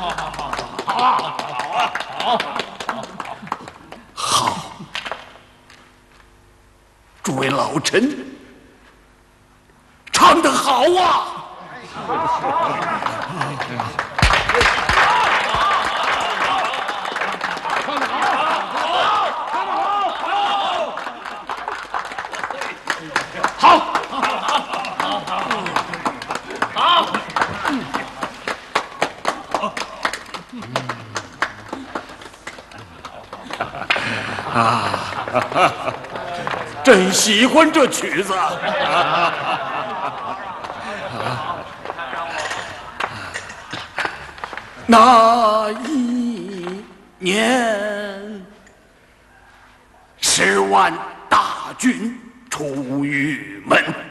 好，诸位老臣，唱得好啊！真喜欢这曲子。那一年，10万大军出玉门。